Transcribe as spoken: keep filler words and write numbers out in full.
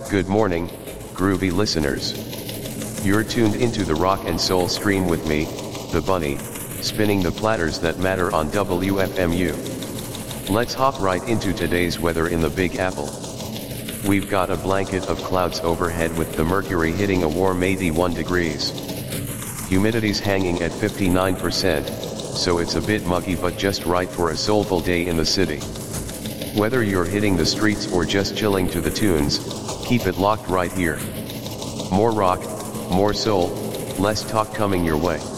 Good morning, groovy listeners. You're tuned into the rock and soul stream with me, the Bunny, spinning the platters that matter on W F M U. Let's hop right into today's weather in the Big Apple. We've got a blanket of clouds overhead with the mercury hitting a warm eighty-one degrees. Humidity's hanging at fifty-nine percent, so it's a bit muggy but just right for a soulful day in the city. Whether you're hitting the streets or just chilling to the tunes, keep it locked right here. More rock, more soul, less talk coming your way.